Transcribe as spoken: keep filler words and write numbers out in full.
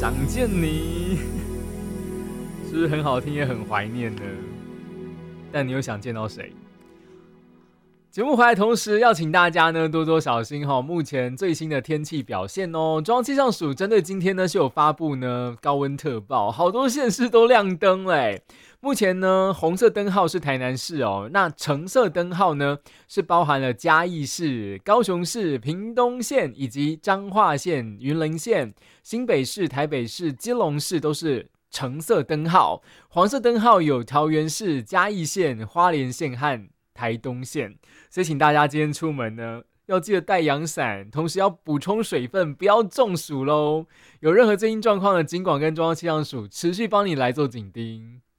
想见你，是不是很好听也很怀念呢？但你又想见到谁？节目回来同时要请大家呢多多小心哈，目前最新的天气表现哦。中央气象署针对今天呢是有发布呢高温特报，好多县市都亮灯嘞。目前呢红色灯号是台南市哦，那橙色灯号呢是包含了嘉义市、高雄市、屏东县以及彰化县、云林县、新北市、台北市、基隆市都是橙色灯号，黄色灯号有桃园市、嘉义县、花莲县和台东县。所以请大家今天出门呢要记得带阳伞，同时要补充水分，不要中暑咯。有任何最新状况的警广跟中央气象署持续帮你来做警叮。